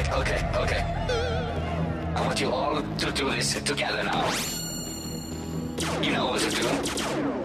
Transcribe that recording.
Okay. I want you all to do this together now. You know what to do.